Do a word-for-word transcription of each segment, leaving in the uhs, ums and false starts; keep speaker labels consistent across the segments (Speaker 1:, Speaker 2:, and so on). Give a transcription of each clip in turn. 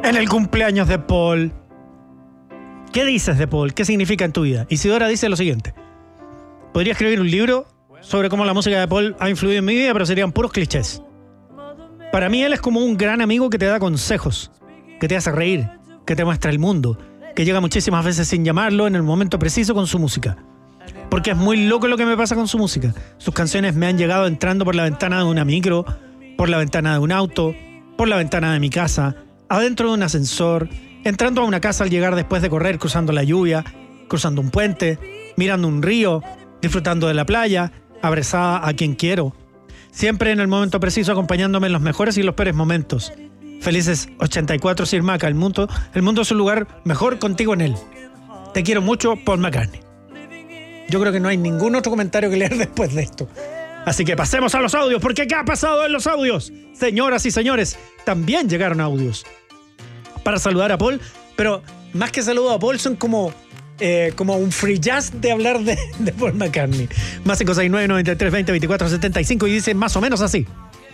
Speaker 1: en el cumpleaños de Paul. ¿Qué dices de Paul? ¿Qué significa en tu vida? Isidora dice lo siguiente. Podría escribir un libro sobre cómo la música de Paul ha influido en mi vida, pero serían puros clichés. Para mí él es como un gran amigo que te da consejos, que te hace reír, que te muestra el mundo, que llega muchísimas veces sin llamarlo en el momento preciso con su música. Porque es muy loco lo que me pasa con su música. Sus canciones me han llegado entrando por la ventana de una micro, por la ventana de un auto, por la ventana de mi casa, adentro de un ascensor, entrando a una casa al llegar después de correr, cruzando la lluvia, cruzando un puente, mirando un río, disfrutando de la playa, abrazada a quien quiero. Siempre en el momento preciso, acompañándome en los mejores y los peores momentos. Felices ochenta y cuatro, Sir Maca. El mundo, el mundo es un lugar mejor contigo en él. Te quiero mucho, Paul McCartney. Yo creo que no hay ningún otro comentario que leer después de esto. Así que pasemos a los audios, porque ¿qué ha pasado en los audios? Señoras y señores, también llegaron audios para saludar a Paul, pero más que saludo a Paul son como, eh, como un free jazz de hablar de, de Paul McCartney. Más cinco seis nueve, noventa y tres, veinte, veinticuatro, setenta y cinco y dice más o menos así.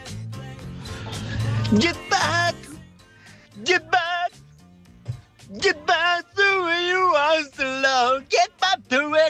Speaker 2: Get back, get back, get back to where you are to love, get back to where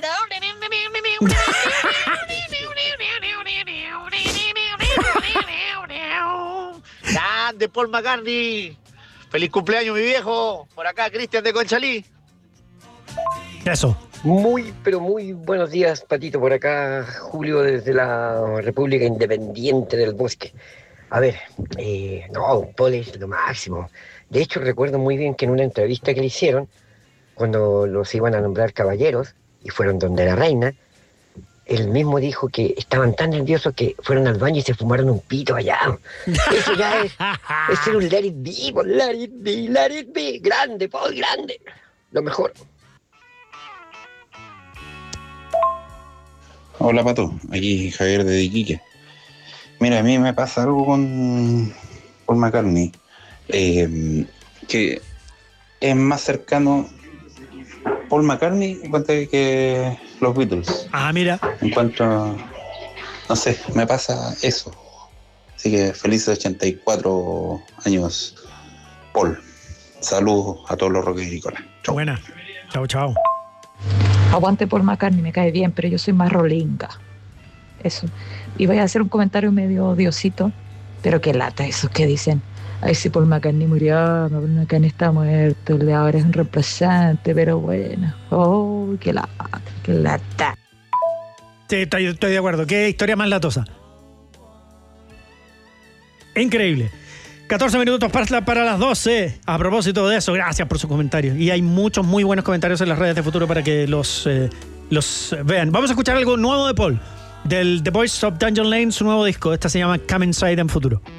Speaker 2: grande Paul McCartney. Feliz cumpleaños, mi viejo. Por acá, Cristian de Conchalí.
Speaker 1: Eso.
Speaker 3: Muy, pero muy buenos días, Patito. Por acá, Julio, desde la República Independiente del Bosque. A ver, eh, no, Paul es lo máximo. De hecho, recuerdo muy bien que en una entrevista que le hicieron, cuando los iban a nombrar caballeros, y fueron donde la reina, él mismo dijo que estaban tan nerviosos que fueron al baño y se fumaron un pito allá. Eso ya es, es ser un let it be, let it be, let it be. Grande, Paul, grande. Lo mejor.
Speaker 4: Hola, Pato. Aquí Javier de Iquique. Mira, a mí me pasa algo con Paul McCartney, eh, que es más cercano Paul McCartney en cuanto a que los Beatles.
Speaker 1: Ah, mira.
Speaker 4: En cuanto a, no sé, me pasa eso. Así que felices ochenta y cuatro años, Paul. Saludos a todos los rockericolas. Chau.
Speaker 1: Buena. Chao, chao.
Speaker 5: Aguante Paul McCartney, me cae bien, pero yo soy más rolinga. Eso. Y voy a hacer un comentario medio odiosito, pero qué lata esos que dicen, ay, si Paul McCartney murió, Paul McCartney está muerto, el de ahora es un reemplazante, pero bueno. Oh, qué lata, qué lata.
Speaker 1: Sí, estoy, estoy de acuerdo. Qué historia más latosa. Increíble. catorce minutos para, para las doce. A propósito de eso, gracias por sus comentarios. Y hay muchos muy buenos comentarios en las redes de Futuro para que los, eh, los vean. Vamos a escuchar algo nuevo de Paul. Del The Voice of Dungeon Lane, su nuevo disco. Esta se llama Come Inside en Futuro.